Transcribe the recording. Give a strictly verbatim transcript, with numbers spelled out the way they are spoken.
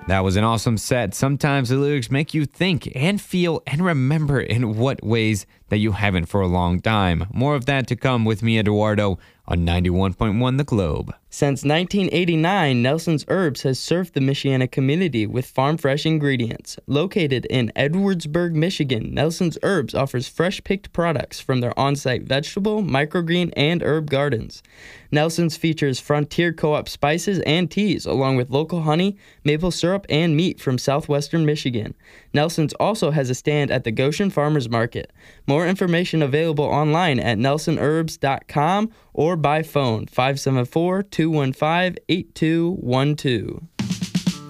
That was an awesome set. Sometimes the lyrics make you think and feel and remember in what ways that you haven't for a long time. More of that to come with me, Eduardo, on ninety-one point one The Globe. Since nineteen eighty-nine, Nelson's Herbs has served the Michiana community with farm-fresh ingredients. Located in Edwardsburg, Michigan, Nelson's Herbs offers fresh-picked products from their on-site vegetable, microgreen, and herb gardens. Nelson's features Frontier Co-op spices and teas, along with local honey, maple syrup, and meat from southwestern Michigan. Nelson's also has a stand at the Goshen Farmers Market. More information available online at nelson herbs dot com or by phone five seven four, two one five, eight two one two.